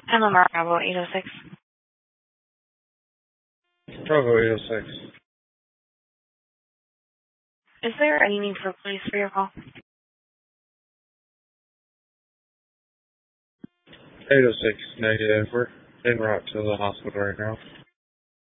Hello, Bravo 806. Bravo 806. Is there any need for police for your call? 806, negative. We're en route to the hospital right now.